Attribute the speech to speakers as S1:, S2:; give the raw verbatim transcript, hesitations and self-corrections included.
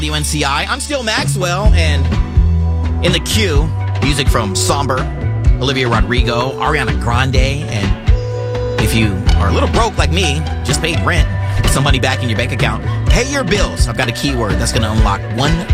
S1: W N C I. I'm still Maxwell, and in the queue, music from Somber, Olivia Rodrigo, Ariana Grande, and if you are a little broke like me, just paid rent, some money back in your bank account, pay your bills. I've got a keyword that's going to unlock one